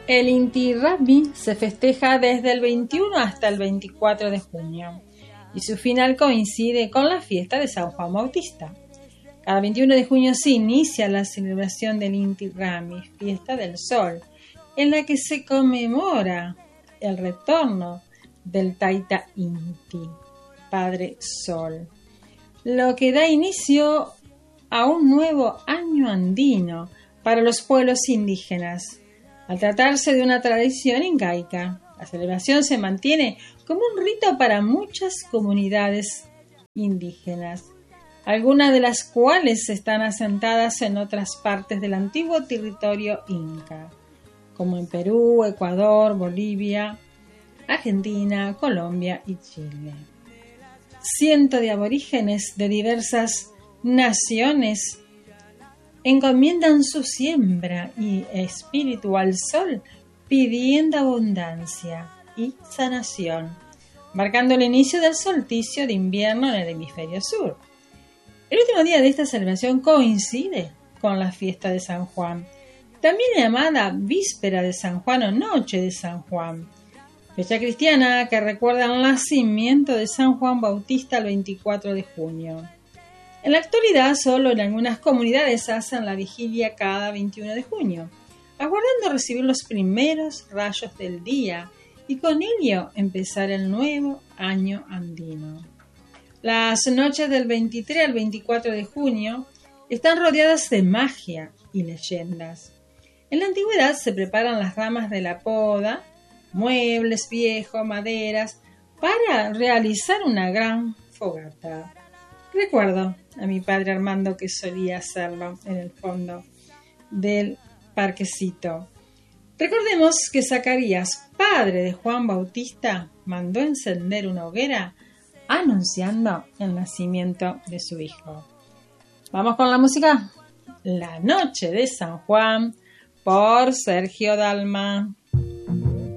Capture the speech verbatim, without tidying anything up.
El Inti Raymi se festeja desde el veintiuno hasta el veinticuatro de junio y su final coincide con la fiesta de San Juan Bautista. Cada veintiuno de junio se inicia la celebración del Inti Raymi, fiesta del sol, en la que se conmemora el retorno del Taita Inti, Padre Sol, lo que da inicio a un nuevo año andino para los pueblos indígenas. Al tratarse de una tradición incaica, la celebración se mantiene como un rito para muchas comunidades indígenas, algunas de las cuales están asentadas en otras partes del antiguo territorio inca, como en Perú, Ecuador, Bolivia, Argentina, Colombia y Chile. Cientos de aborígenes de diversas naciones encomiendan su siembra y espíritu al sol, pidiendo abundancia y sanación, marcando el inicio del solsticio de invierno en el hemisferio sur. El último día de esta celebración coincide con la fiesta de San Juan, también llamada Víspera de San Juan o Noche de San Juan, fecha cristiana que recuerda el nacimiento de San Juan Bautista el veinticuatro de junio. En la actualidad, solo en algunas comunidades hacen la vigilia cada veintiuno de junio, aguardando recibir los primeros rayos del día y con ello empezar el nuevo año andino. Las noches del veintitrés al veinticuatro de junio están rodeadas de magia y leyendas. En la antigüedad se preparan las ramas de la poda, muebles viejos, maderas, para realizar una gran fogata. Recuerdo a mi padre Armando que solía hacerlo en el fondo del parquecito. Recordemos que Zacarías, padre de Juan Bautista, mandó encender una hoguera anunciando el nacimiento de su hijo. Vamos con la música. La noche de San Juan por Sergio Dalma.